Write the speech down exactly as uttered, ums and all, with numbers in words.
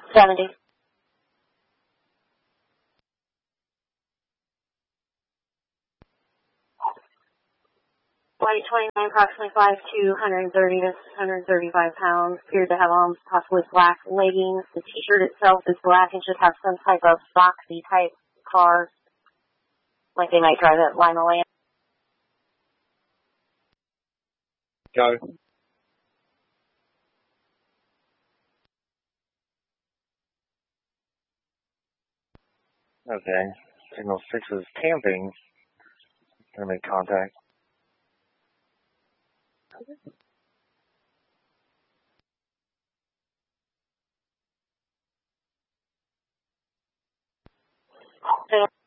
seventy. Flight twenty-nine, approximately five two, one thirty to one thirty-five pounds. Appeared to have on possibly black leggings. The t-shirt itself is black and should have some type of boxy type car, like they might drive at Lima Land. Go. Okay. Signal six is camping. Gonna make contact. Okay.